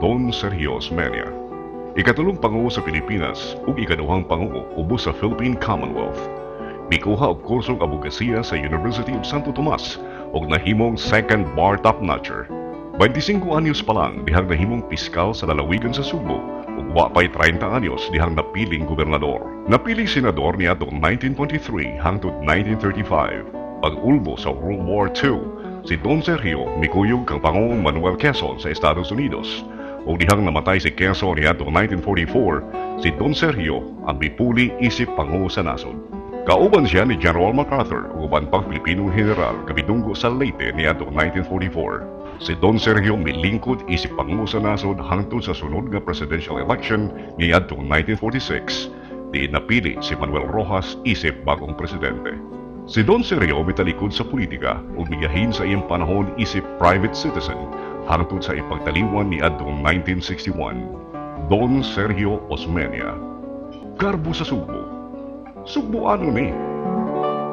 Don Sergio Osmeña. Ikatulong Pangulo sa Pilipinas ug ikaduhang Pangulo ubos sa Philippine Commonwealth. Mikuha og kursong abogasiya sa University of Santo Tomas ug nahimong second bar top-notcher. 25 anyos pa lang dihang nahimong piskal sa lalawigan sa Subo ug wa pay 30 anyos dihang napiling gobernador. Napiling senador niadtong 1923 hangtod 1935. Pag-ulbo sa World War II, si Don Sergio mikuyog kang Pangulong Manuel Quezon sa Estados Unidos. O dihang namatay si Quezon niadtong 1944, si Don Sergio ang mipuli isip Pangulo sa nasod. Kauban siya ni General MacArthur ug uban pang Pilipinong general kabidunggo sa Leyte niadtong 1944. Si Don Sergio milingkod isip Pangulo sa nasod hangtod sa sunod nga presidential election niadtong 1946. Di napili si Manuel Rojas isip bagong presidente. Si Don Sergio mitalikod sa politika ug migahin sa iyang panahon isip private citizen hangtod sa ipagtaliwan ni adtong 1961. Don Sergio Osmeña. Karbo sa Sugbo. Sugboano ni.